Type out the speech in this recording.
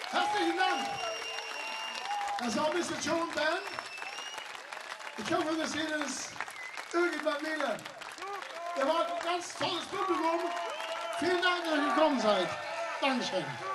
Herzlichen Dank. Das war Mr. Joan Band. Ich hoffe, wir sehen uns irgendwann wieder. Ihr wart ein ganz tolles Publikum. Vielen Dank, dass ihr gekommen seid. Dankeschön.